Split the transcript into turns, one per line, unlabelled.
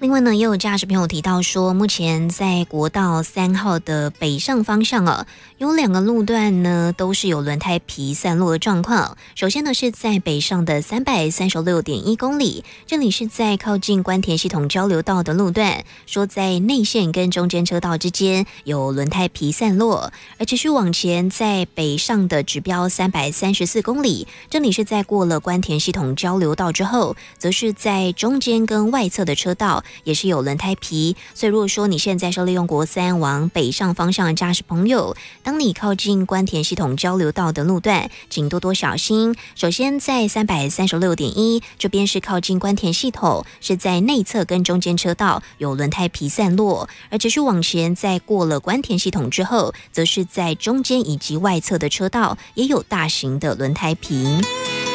另外呢，也有驾驶朋友提到说，目前在国道3号的北上方向有2个路段呢都是有轮胎皮散落的状况。首先呢是在北上的336.1公里，这里是在靠近关田系统交流道的路段，说在内线跟中间车道之间有轮胎皮散落。而持续往前，在北上的指标334公里，这里是在过了关田系统交流道之后，则是在中间跟外侧的车道也是有轮胎皮。所以如果说你现在是利用国3往北上方向的驾驶朋友，当你靠近关田系统交流道的路段，请多多小心。首先在336.1这边是靠近关田系统，是在内侧跟中间车道有轮胎皮散落，而持续往前，在过了关田系统之后，则是在中间以及外侧的车道也有大型的轮胎皮。